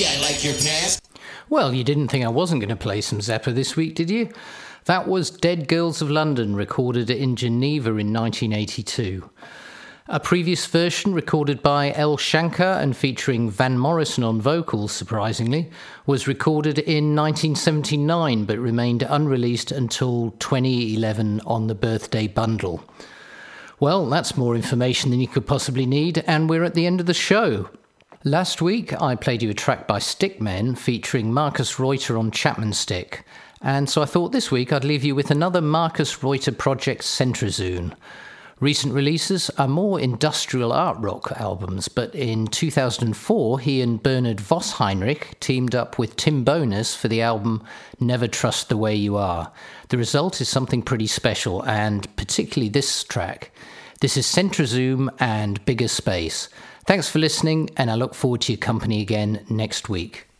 I like your past. Well, you didn't think I wasn't going to play some Zappa this week, did you? That was Dead Girls of London, recorded in Geneva in 1982. A previous version, recorded by El Shankar and featuring Van Morrison on vocals, surprisingly, was recorded in 1979 but remained unreleased until 2011 on the Birthday Bundle. Well, that's more information than you could possibly need, and we're at the end of the show. Last week, I played you a track by Stickmen featuring Marcus Reuter on Chapman Stick, and so I thought this week I'd leave you with another Marcus Reuter project, Centrozoon. Recent releases are more industrial art rock albums, but in 2004 he and Bernard Vossheinrich teamed up with Tim Bonus for the album Never Trust the Way You Are. The result is something pretty special, and particularly this track. This is Centrozoom and Bigger Space. Thanks for listening, and I look forward to your company again next week.